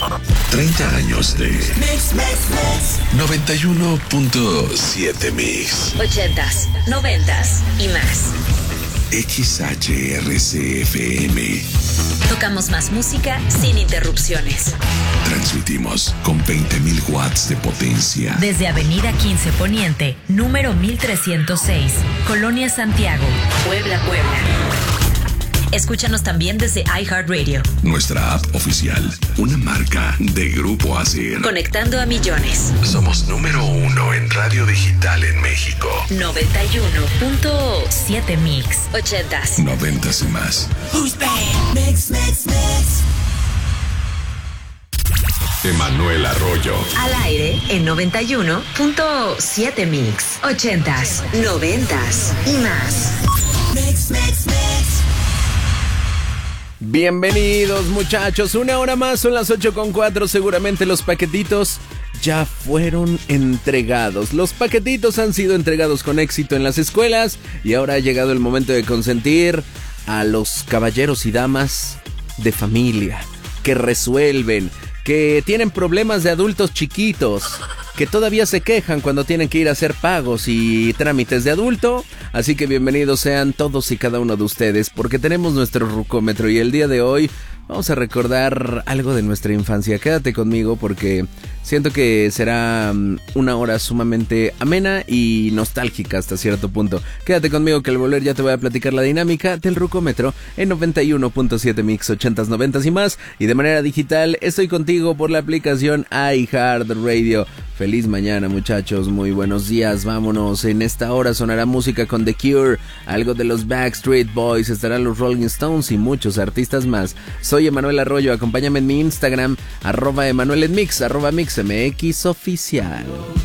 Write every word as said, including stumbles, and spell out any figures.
treinta años de Mix, Mix, Mix. noventa y uno punto siete Mix. ochentas, noventas y más. X H R C F M. Tocamos más música sin interrupciones. Transmitimos con veinte mil watts de potencia. Desde Avenida quince Poniente, número mil trescientos seis, Colonia Santiago, Puebla, Puebla. Escúchanos también desde iHeartRadio. Nuestra app oficial, una marca de Grupo Acer. Conectando a millones. Somos número uno en radio digital en México. noventa y uno punto siete Mix. ochentas. Noventas y más. Who's bad? Mix, mix, mix. Emanuel Arroyo. Al aire en noventa y uno punto siete Mix. ochentas, noventas y más. Mix, mix, mix. Bienvenidos muchachos, una hora más, son las ocho con cuatro, seguramente los paquetitos ya fueron entregados. Los paquetitos han sido entregados con éxito en las escuelas y ahora ha llegado el momento de consentir a los caballeros y damas de familia que resuelven, que tienen problemas de adultos chiquitos, que todavía se quejan cuando tienen que ir a hacer pagos y trámites de adulto. Así que bienvenidos sean todos y cada uno de ustedes, porque tenemos nuestro rucómetro y el día de hoy vamos a recordar algo de nuestra infancia. Quédate conmigo porque siento que será una hora sumamente amena y nostálgica hasta cierto punto. Quédate conmigo que al volver ya te voy a platicar la dinámica del rucómetro en noventa y uno punto siete Mix, ochentas, noventas y más. Y de manera digital estoy contigo por la aplicación iHeartRadio. Feliz mañana muchachos, muy buenos días, vámonos. En esta hora sonará música con The Cure, algo de los Backstreet Boys, estarán los Rolling Stones y muchos artistas más. Soy Emanuel Arroyo, acompáñame en mi Instagram, arroba Emanuel en Mix, arroba MixMX oficial.